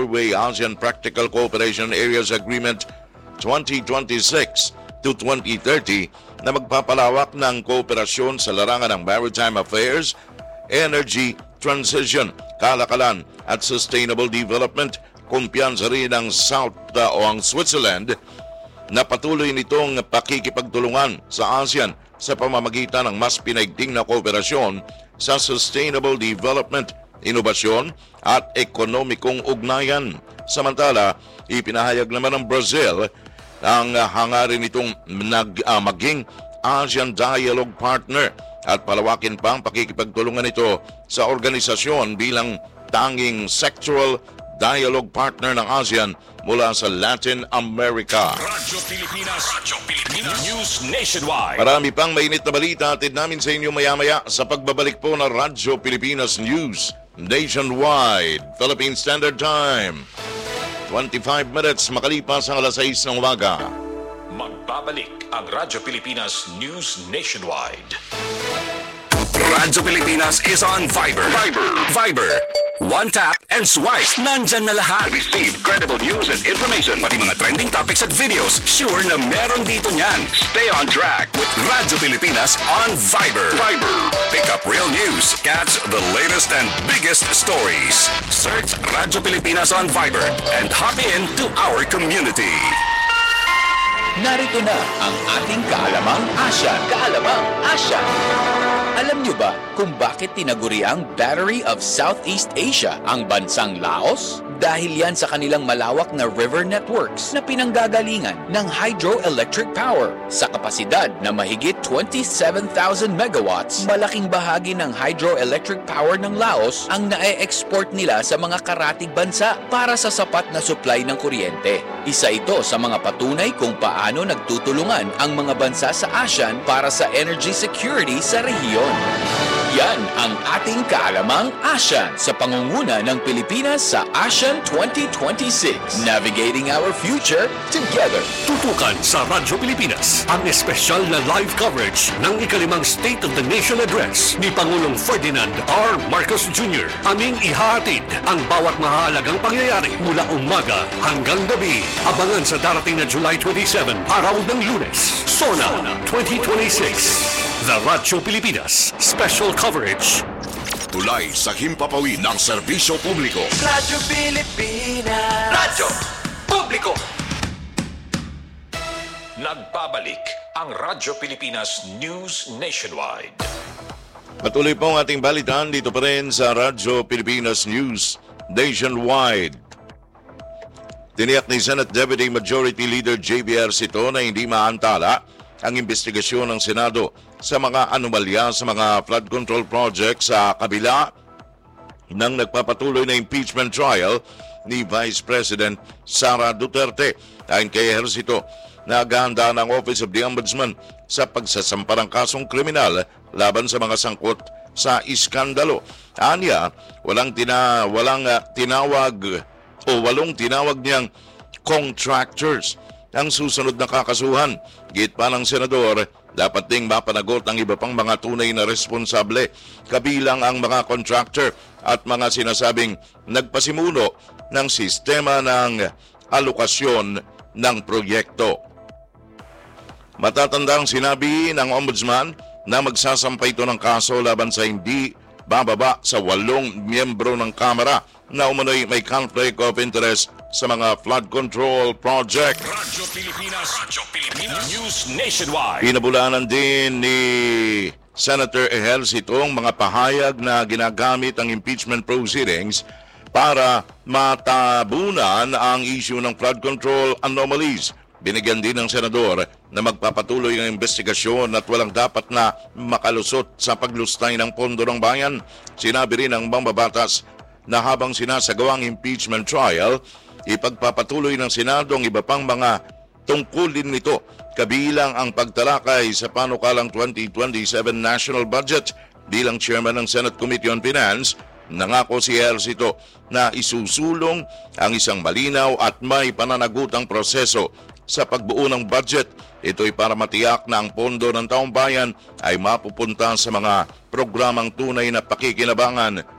Norway ASEAN Practical Cooperation Areas Agreement 2026 to 2030 na magpapalawak ng kooperasyon sa larangan ng maritime affairs, energy, transition, kalakalan at sustainable development. Kumpiyansa rin ng ang Switzerland na patuloy nitong pakikipagtulungan sa ASEAN sa pamamagitan ng mas pinaigting na kooperasyon sa sustainable development, inobasyon at ekonomikong ugnayan. Samantala, ipinahayag naman ng Brazil ang hangarin nitong maging ASEAN Dialogue Partner at palawakin pa ang pakikipagtulungan nito sa organisasyon bilang tanging sectoral dialogue partner ng ASEAN mula sa Latin America. Radyo Pilipinas News Nationwide. Marami pang mainit na balita atid namin sa inyo maya-maya sa pagbabalik po ng Radyo Pilipinas News Nationwide. Philippine Standard Time. 25 minutes makalipas ang alas 6 ng umaga. Magbabalik ang Radyo Pilipinas News Nationwide. Radyo Pilipinas is on Viber. Viber. One tap and swipe. Nandyan na lahat. Receive credible news and information. Pati mga trending topics at videos. Sure na meron dito niyan. Stay on track with Radyo Pilipinas on Viber. Pick up real news. Catch the latest and biggest stories. Search Radyo Pilipinas on Viber and hop in to our community. Narito na ang ating Kaalamang Asya. Alam niyo ba kung bakit tinaguriang Battery of Southeast Asia ang bansang Laos? Dahil yan sa kanilang malawak na river networks na pinanggagalingan ng hydroelectric power. Sa kapasidad na mahigit 27,000 megawatts, malaking bahagi ng hydroelectric power ng Laos ang nae-export nila sa mga karatig bansa para sa sapat na supply ng kuryente. Isa ito sa mga patunay kung paano nagtutulungan ang mga bansa sa ASEAN para sa energy security sa rehiyon. Yan ang ating Kaalamang ASEAN sa pangunguna ng Pilipinas sa ASEAN 2026. Navigating our future together. Tutukan sa Radyo Pilipinas ang espesyal na live coverage ng ikalimang State of the Nation Address ni Pangulong Ferdinand R. Marcos Jr. Aming ihahatid ang bawat mahalagang pangyayari mula umaga hanggang gabi. Abangan sa darating na July 27, araw ng Lunes. SONA 2026. The Radyo Pilipinas Special Coverage. Tulay sa himpapawid ng serbisyo publiko. Radyo Pilipinas. Radyo Publiko. Nagbabalik ang Radyo Pilipinas News Nationwide. Patuloy po ang ating balitaan dito pa rin sa Radyo Pilipinas News Nationwide. Tiniyak ni Senate Deputy Majority Leader JBR Sito na hindi maantala ang investigasyon ng Senado sa mga anomalya sa mga flood control projects sa kabila ng nagpapatuloy na impeachment trial ni Vice President Sara Duterte. Ayon kay Ejercito, naghahanda ng Office of the Ombudsman sa pagsasampa ng kasong kriminal laban sa mga sangkot sa iskandalo. Anya, walong tinawag niyang contractors ang susunod na kakasuhan. Git pa ng senador, dapat ding mapanagot ang iba pang mga tunay na responsable, kabilang ang mga contractor at mga sinasabing nagpasimuno ng sistema ng alokasyon ng proyekto. Matatandang sinabi ng Ombudsman na magsasampa ito ng kaso laban sa hindi bababa sa 8 miyembro ng Kamara na umano'y may conflict of interest sa mga flood control project. Radyo Pilipinas News Nationwide. Pinabulanan din ni Senator Ejercito ang mga pahayag na ginagamit ang impeachment proceedings para matabunan ang issue ng flood control anomalies. Binigyan din ng senador na magpapatuloy ang investigasyon at walang dapat na makalusot sa paglustay ng pondo ng bayan. Sinabi rin ng mambabatas na habang sinasagawa ang impeachment trial, ipagpapatuloy ng Senado ang iba pang mga tungkulin nito, kabilang ang pagtalakay sa panukalang 2027 national budget. Bilang chairman ng Senate Committee on Finance, nangako si Ejercito na isusulong ang isang malinaw at may pananagutang proseso sa pagbuo ng budget. Ito'y para matiyak na ang pondo ng taong bayan ay mapupunta sa mga programang tunay na pakikinabangan